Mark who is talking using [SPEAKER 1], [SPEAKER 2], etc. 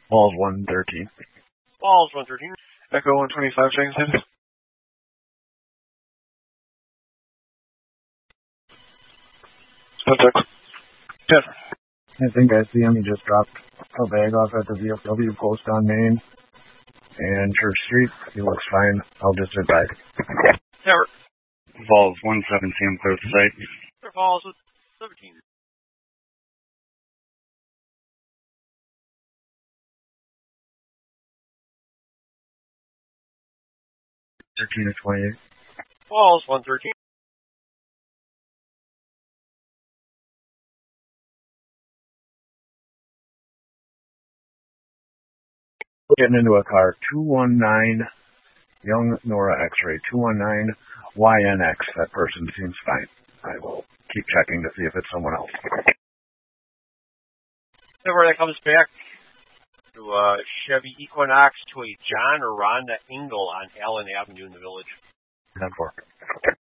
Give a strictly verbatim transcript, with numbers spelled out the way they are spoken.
[SPEAKER 1] Falls one thirteen.
[SPEAKER 2] Falls one thirteen.
[SPEAKER 1] Echo one twenty-five, checking status. Contact. Yes. I think I see him. He just dropped a bag off at the V F W post on Main and Church Street. He looks fine. I'll just sit back.
[SPEAKER 2] Tower.
[SPEAKER 3] Falls one seventeen, clear the site.
[SPEAKER 2] Falls seventeen.
[SPEAKER 1] thirteen to twenty-eight.
[SPEAKER 2] Falls one thirteen.
[SPEAKER 1] Getting into a car, two one nine, Young Nora X-ray, two one nine Y N X. That person seems fine. I will keep checking to see if it's someone else.
[SPEAKER 2] Whenever that comes back to uh, Chevy Equinox to a John or Rhonda Engel on Allen Avenue in the Village.
[SPEAKER 1] ten four.